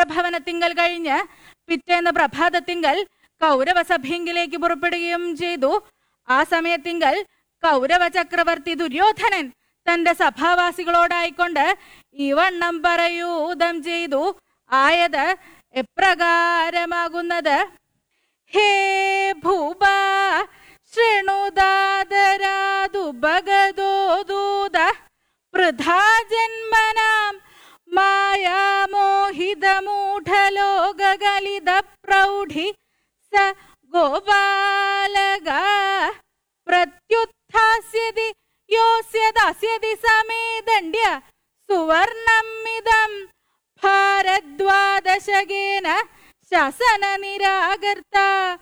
ഇന്ദ്രഭവനത്തിങ്കൽ കഴിഞ്ഞ് പിറ്റേന്ന് പ്രഭാതത്തിങ്കൽ കൗരവസഭ്യങ്കിലേക്ക് പുറപ്പെടുകയും ചെയ്തു. ആ സമയത്തിങ്കൽ കൗരവ ചക്രവർത്തി ദുര്യോധനൻ തന്റെ സഭാവാസികളോടായിക്കൊണ്ട് ഇവണ്ണം പറയൂതം ചെയ്തു. ആയത് എപ്രകാരമാകുന്നത്: ഹേ ഭൂപ ശൃണുദാദരാദുപഗതോദൂത വൃഥാ ജന്മനാം മായാമോഹിതമൂഢലോകകലിത പ്രൗഢി സ ഗോപാലക പ്രത്യുത്ഥാസ്യതി യോസ്യ ദാസ്യതി സമേ ദണ്ഡ്യ സുവർണമിദം ഭാരദ്വാദശകേന ശാസന നിരാകർത്ത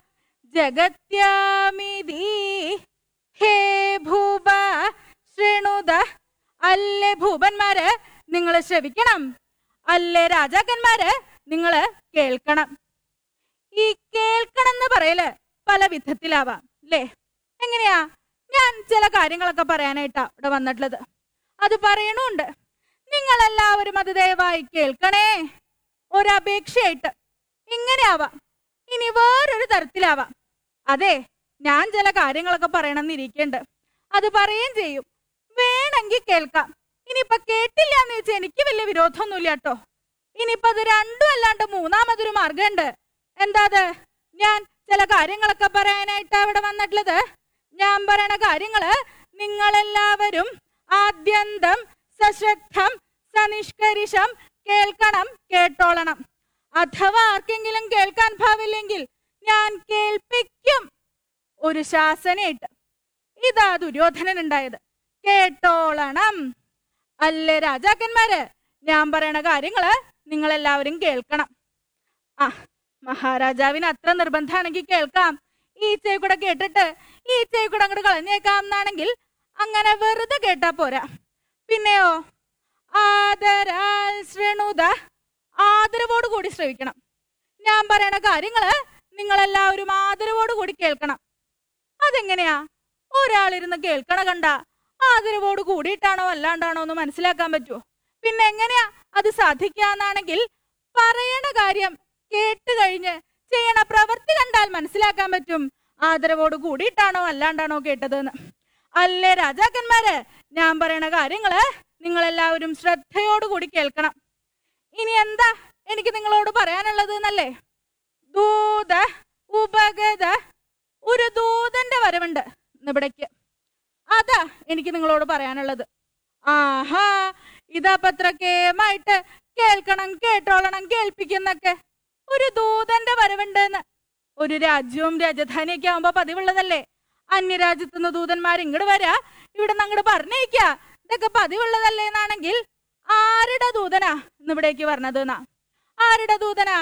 ജഗത്യാമിതി. ഹേ ഭൂപ ശൃണുത. അല്ലേ ഭൂപന്മാര്, നിങ്ങൾ ശ്രവിക്കണം. അല്ലേ രാജാക്കന്മാര്, നിങ്ങൾ കേൾക്കണം. ഈ കേൾക്കണം എന്ന് പറയല് പല വിധത്തിലാവാം അല്ലേ? എങ്ങനെയാ? ഞാൻ ചില കാര്യങ്ങളൊക്കെ പറയാനായിട്ടാ ഇവിടെ വന്നിട്ടുള്ളത്. അത് പറയണുണ്ട്. നിങ്ങളെല്ലാവരും അത് ദയവായി കേൾക്കണേ. ഒരപേക്ഷയായിട്ട് ഇങ്ങനെ ആവാം, ഇനി വേറൊരു തരത്തിലാവാം. അതെ, ഞാൻ ചില കാര്യങ്ങളൊക്കെ പറയണമെന്നിരിക്കുന്നുണ്ട്, അത് പറയുകയും ചെയ്യും. വേണമെങ്കിൽ കേൾക്കാം. ഇനിയിപ്പൊ കേട്ടില്ല എന്ന് വെച്ചാൽ എനിക്ക് വലിയ വിരോധമൊന്നുമില്ല കേട്ടോ. ഇനിയിപ്പൊ അത് രണ്ടും അല്ലാണ്ട് മൂന്നാമതൊരു മാർഗമുണ്ട്. എന്താ അത്? ഞാൻ ചില കാര്യങ്ങളൊക്കെ പറയാനായിട്ടാ ഇവിടെ വന്നിട്ടുള്ളത്. ഞാൻ പറയണ കാര്യങ്ങള് നിങ്ങളെല്ലാവരും ആദ്യന്തം സശ്രദ്ധം സനിഷ്കരിഷം കേൾക്കണം, കേട്ടോളണം. അഥവാ ആർക്കെങ്കിലും കേൾക്കാൻ ഭാവില്ലെങ്കിൽ ഞാൻ കേൾപ്പിക്കും, ഒരു ശാസനയായിട്ട്. ഇതാ ദുര്യോധനൻ ഉണ്ടായത്. കേട്ടോളണം. അല്ലേ രാജാക്കന്മാര്, ഞാൻ പറയണ കാര്യങ്ങള് നിങ്ങളെല്ലാവരും കേൾക്കണം. ആ, മഹാരാജാവിന് അത്ര നിർബന്ധമാണെങ്കിൽ കേൾക്കാം. ഈ ചെവി കൂടെ കേട്ടിട്ട് ഈ ചെവി കൂടെ അങ്ങോട്ട് കളഞ്ഞേക്കാം എന്നാണെങ്കിൽ അങ്ങനെ വെറുതെ കേട്ടാ പോരാ. പിന്നെയോ, ആദരാൽ ശൃണുത. ആദരവോട് കൂടി ശ്രവിക്കണം. ഞാൻ പറയണ കാര്യങ്ങള് നിങ്ങളെല്ലാവരും ആദരവോട് കൂടി കേൾക്കണം. അതെങ്ങനെയാ? ഒരാളിരുന്ന് കേൾക്കണ കണ്ട ആദരവോട് കൂടിയിട്ടാണോ അല്ലാണ്ടാണോ എന്ന് മനസ്സിലാക്കാൻ പറ്റുമോ? പിന്നെ എങ്ങനെയാ അത് സാധിക്കാന്നാണെങ്കിൽ പറയണ കാര്യം കേട്ട് കഴിഞ്ഞ് ചെയ്യണ പ്രവൃത്തി കണ്ടാൽ മനസ്സിലാക്കാൻ പറ്റും ആദരവോട് കൂടിയിട്ടാണോ അല്ലാണ്ടാണോ കേട്ടതെന്ന്. അല്ലേ രാജാക്കന്മാര്, ഞാൻ പറയണ കാര്യങ്ങള് നിങ്ങളെല്ലാവരും ശ്രദ്ധയോടുകൂടി കേൾക്കണം. ഇനി എന്താ എനിക്ക് നിങ്ങളോട് പറയാനുള്ളത് എന്നല്ലേ? ദൂത ഉപഗത. ഒരു ദൂതന്റെ വരവുണ്ട് ഇവിടേക്ക്. അതാ എനിക്ക് നിങ്ങളോട് പറയാനുള്ളത്. ആഹാ, ഇതാ പത്രക്കേമായിട്ട് കേൾക്കണം, കേട്ടോളണം, കേൾപ്പിക്കുന്നൊക്കെ. ഒരു ദൂതന്റെ വരവുണ്ടെന്ന്. ഒരു രാജ്യവും രാജധാനിയൊക്കെ ആവുമ്പോ പതിവുള്ളതല്ലേ. അന്യരാജ്യത്തുനിന്ന് ദൂതന്മാർ ഇങ്ങോട്ട് വരാ, ഇവിടെ നിന്ന് അങ്ങോട്ട് പറഞ്ഞേക്ക, ഇതൊക്കെ പതിവുള്ളതല്ലേ എന്നാണെങ്കിൽ ആരുടെ ദൂതനാ ഇന്നിവിടേക്ക് പറഞ്ഞത് എന്നാ? ആരുടെ ദൂതനാ?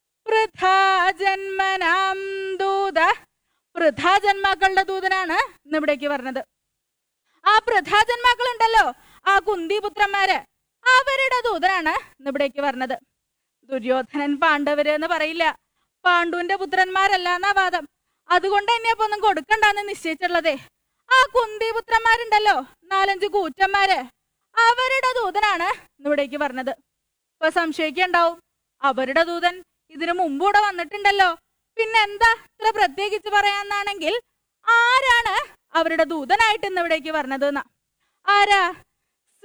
വൃഥാജന്മനാം ദൂത. വൃഥാജന്മാക്കളുടെ ദൂതനാണ് ഇന്നിവിടേക്ക് പറഞ്ഞത്. ആ വൃഥാജന്മാക്കൾ ഉണ്ടല്ലോ, ആ കുന്തിപുത്രന്മാര്, അവരുടെ ദൂതനാണ് ഇന്നിവിടേക്ക് പറഞ്ഞത്. ദുര്യോധനൻ പാണ്ഡവര് എന്ന് പറയില്ല, പാണ്ഡുവിന്റെ പുത്രന്മാരല്ല എന്നാ വാദം. അതുകൊണ്ട് തന്നെ അപ്പൊ ഒന്നും കൊടുക്കണ്ടെന്ന് നിശ്ചയിച്ചുള്ളതേ. ആ കുന്തിപുത്രന്മാരുണ്ടല്ലോ, 4-5 കൂറ്റന്മാര്, അവരുടെ ദൂതനാണ് ഇന്നിവിടേക്ക് പറഞ്ഞത്. ഇപ്പൊ സംശയിക്കണ്ടാവും, അവരുടെ ദൂതൻ ഇതിനു മുമ്പ് ഇവിടെ വന്നിട്ടുണ്ടല്ലോ, പിന്നെ എന്താ ഇത്ര പ്രത്യേകിച്ച് പറയാന്നാണെങ്കിൽ ആരാണ് അവരുടെ ദൂതനായിട്ട് ഇന്നിവിടേക്ക് പറഞ്ഞത് എന്നാ? ആരാ? സ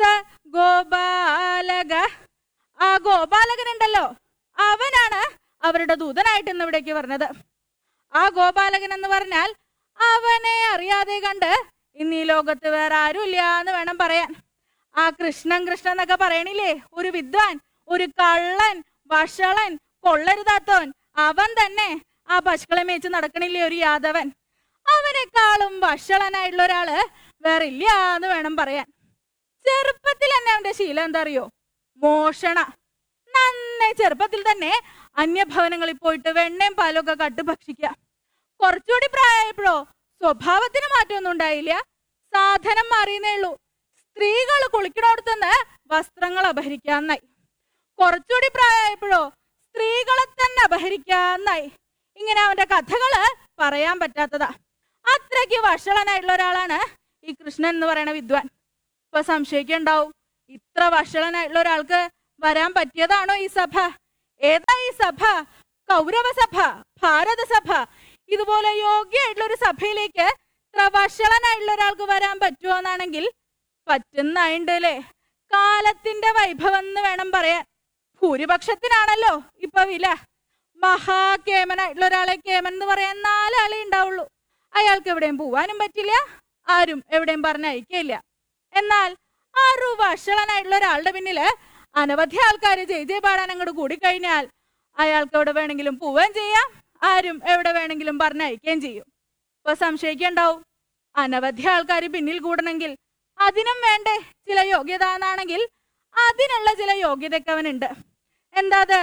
ഗോപാലക. ആ ഗോപാലകൻ ഉണ്ടല്ലോ, അവനാണ് അവരുടെ ദൂതനായിട്ട് ഇന്നിവിടേക്ക് പറഞ്ഞത്. ആ ഗോപാലകൻ എന്ന് പറഞ്ഞാൽ അവനെ അറിയാതെ കണ്ട് ഇന്ന് ഈ ലോകത്ത് വേറെ ആരും ഇല്ല എന്ന് വേണം പറയാൻ. ആ കൃഷ്ണൻ കൃഷ്ണൻ എന്നൊക്കെ പറയണില്ലേ, ഒരു വിദ്വാൻ, ഒരു കള്ളൻ, വഷളൻ, കൊള്ളരുതാത്തവൻ, അവൻ തന്നെ ആ പശുക്കളെ മേച്ച് നടക്കണില്ലേ ഒരു യാദവൻ. അവനേക്കാളും വഷളനായിട്ടുള്ള ഒരാള് വേറെ ഇല്ല എന്ന് വേണം പറയാൻ. ചെറുപ്പത്തിൽ തന്നെ അവന്റെ ശീലം എന്താ അറിയോ? മോഷണ. നന്നേ ചെറുപ്പത്തിൽ തന്നെ അന്യഭവനങ്ങളിൽ പോയിട്ട് വെണ്ണയും പാലും ഒക്കെ കട്ട് ഭക്ഷിക്കുക. കുറച്ചുകൂടി പ്രായമായപ്പോഴോ സ്വഭാവത്തിന് മാറ്റമൊന്നും ഉണ്ടായില്ല, സാധനം മാറിയെന്നേ ഉള്ളൂ. സ്ത്രീകൾ കുളിക്കണോടത്തുനിന്ന് വസ്ത്രങ്ങൾ അപഹരിക്കാന്നായി. കുറച്ചുകൂടി പ്രായമായപ്പോഴോ സ്ത്രീകളെ തന്നെ അപഹരിക്കാന്നായി. ഇങ്ങനെ അവന്റെ കഥകള് പറയാൻ പറ്റാത്തതാ. അത്രയ്ക്ക് വഷളനായിട്ടുള്ള ഒരാളാണ് ഈ കൃഷ്ണൻ എന്ന് പറയുന്ന വിദ്വാൻ. ഇപ്പൊ സംശയിക്കുണ്ടാവും, ഇത്ര വഷളനായിട്ടുള്ള ഒരാൾക്ക് വരാൻ പറ്റിയതാണോ ഈ സഭ? ഏതാ ഈ സഭ കൗരവസഭ, ഭാരതസഭ, ഇതുപോലെ യോഗ്യമായിട്ടുള്ള ഒരു സഭയിലേക്ക് ഇത്ര വഷളനായിട്ടുള്ള ഒരാൾക്ക് വരാൻ പറ്റുമോ എന്നാണെങ്കിൽ പറ്റുന്നുണ്ടല്ലേ. കാലത്തിന്റെ വൈഭവം എന്ന് വേണം പറയാൻ. ഭൂരിപക്ഷത്തിനാണല്ലോ ഇപ്പൊ വില. മഹാകേമനായിട്ടുള്ള ഒരാളെ കേമൻ എന്ന് പറയാൻ 4 ആളേ ഉണ്ടാവുള്ളൂ. അയാൾക്ക് എവിടെയും പോവാനും പറ്റില്ല, ആരും എവിടെയും പറഞ്ഞയക്കില്ല. എന്നാൽ വഷളനായിട്ടുള്ള ഒരാളുടെ പിന്നില് അനവധി ആൾക്കാർ ജയ പാടാൻ അങ്ങോട്ട് കൂടിക്കഴിഞ്ഞാൽ അയാൾക്ക് എവിടെ വേണമെങ്കിലും പോവുകയും ചെയ്യാം, ആരും എവിടെ വേണമെങ്കിലും പറഞ്ഞയക്കുകയും ചെയ്യും. ഇപ്പൊ സംശയിക്കണ്ടാവും, അനവധി ആൾക്കാർ പിന്നിൽ കൂടണമെങ്കിൽ അതിനും വേണ്ടേ ചില യോഗ്യത എന്നാണെങ്കിൽ അതിനുള്ള ചില യോഗ്യതയൊക്കെ അവനുണ്ട്. എന്താത്?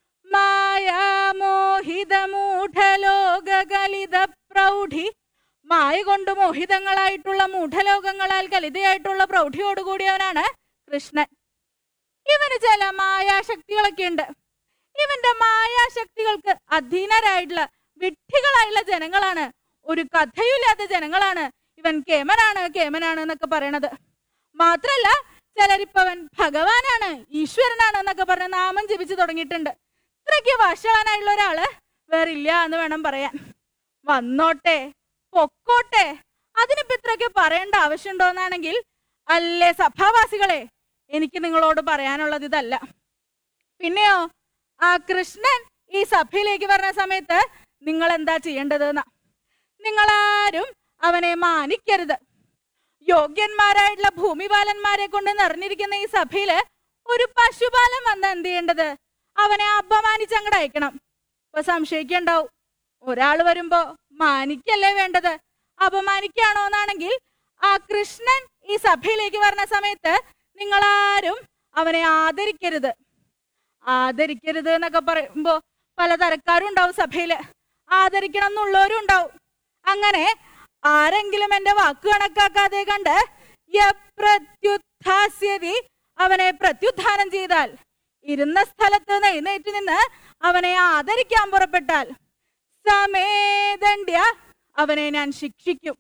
മായാമോഹിതമൂഢലോകലിത പ്രൗഢി, മായ കൊണ്ട് മോഹിതങ്ങളായിട്ടുള്ള മൂഢലോകങ്ങളാൽ കലിതയായിട്ടുള്ള പ്രൗഢിയോടുകൂടിയവനാണ് കൃഷ്ണൻ. ഇവന് ചില മായാശക്തികളൊക്കെ ഉണ്ട്. ഇവന്റെ മായാശക്തികൾക്ക് അധീനരായിട്ടുള്ള വിഡ്ഢികളായിട്ടുള്ള ജനങ്ങളാണ്, ഒരു കഥയില്ലാത്ത ജനങ്ങളാണ് ഇവൻ കേമനാണ് കേമനാണ് എന്നൊക്കെ പറയണത്. മാത്രല്ല ചിലരിപ്പവൻ ഭഗവാനാണ് ഈശ്വരനാണ് എന്നൊക്കെ പറഞ്ഞ് നാമം ജപിച്ചു തുടങ്ങിയിട്ടുണ്ട്. ഇത്രയ്ക്ക് വഷളനായിട്ടുള്ള ഒരാള് വേറില്ല എന്ന് വേണം പറയാൻ. വന്നോട്ടെ പൊക്കോട്ടെ, അതിനിപ്പോ ഇത്രയ്ക്ക് പറയേണ്ട ആവശ്യമുണ്ടോന്നാണെങ്കിൽ അല്ലേ സഭാവാസികളെ, എനിക്ക് നിങ്ങളോട് പറയാനുള്ളത് ഇതല്ല. പിന്നെയോ ആ കൃഷ്ണൻ ഈ സഭയിലേക്ക് വരുന്ന സമയത്ത് നിങ്ങൾ എന്താ ചെയ്യേണ്ടത് എന്നാ. നിങ്ങളാരും അവനെ മാനിക്കരുത്. യോഗ്യന്മാരായിട്ടുള്ള ഭൂമിപാലന്മാരെ കൊണ്ട് നിറഞ്ഞിരിക്കുന്ന ഈ സഭയില് ഒരു പശുപാലൻ വന്ന് എന്ത് ചെയ്യേണ്ടത്? അവനെ അപമാനിച്ചങ്ങട് അയക്കണം. ഇപ്പൊ സംശയിക്കണ്ടാവും, ഒരാൾ വരുമ്പോ മാനിക്കല്ലേ വേണ്ടത്, അപമാനിക്കാണോ എന്നാണെങ്കിൽ ആ കൃഷ്ണൻ ഈ സഭയിലേക്ക് വരുന്ന സമയത്ത് നിങ്ങളാരും അവനെ ആദരിക്കരുത്. ആദരിക്കരുത് എന്നൊക്കെ പറയുമ്പോ പലതരക്കാരും ഉണ്ടാവും സഭയില്. ആദരിക്കണം എന്നുള്ളവരും ഉണ്ടാവും. അങ്ങനെ ആരെങ്കിലും എന്റെ വാക്ക് കണക്കാക്കാതെ കണ്ട് യപ്രത്യുത്ഥാസ്യതി, അവനെ പ്രത്യുത്ഥാനം ചെയ്താൽ, ഇരുന്ന സ്ഥലത്ത് എഴുന്നേറ്റ് നിന്ന് അവനെ ആദരിക്കാൻ പുറപ്പെട്ടാൽ സമേദണ്ഡ്യ, അവനെ ഞാൻ ശിക്ഷിക്കും.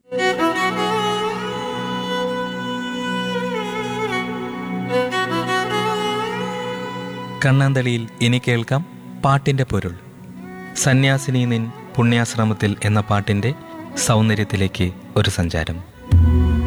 കണ്ണാന്തളിയിൽ ഇനി കേൾക്കാം പാട്ടിന്റെ പൊരുൾ. സന്യാസിനി നിൻ പുണ്യാശ്രമത്തിൽ എന്ന പാട്ടിന്റെ സൗന്ദര്യത്തിലേക്ക് ഒരു സഞ്ചാരം.